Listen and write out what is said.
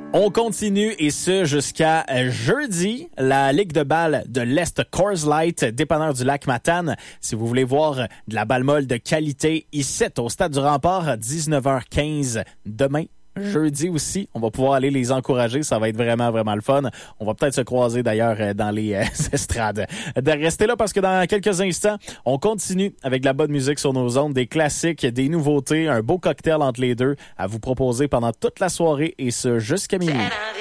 On continue et ce jusqu'à jeudi. La Ligue de balle de l'Est Coors Light, dépanneur du lac Matane. Si vous voulez voir de la balle molle de qualité ici au Stade du Rempart, 19h15 demain. Jeudi aussi, on va pouvoir aller les encourager. Ça va être vraiment, vraiment le fun. On va peut-être se croiser d'ailleurs dans les estrades. De rester là parce que dans quelques instants, on continue avec de la bonne musique sur nos ondes, des classiques, des nouveautés, un beau cocktail entre les deux à vous proposer pendant toute la soirée et ce jusqu'à minuit.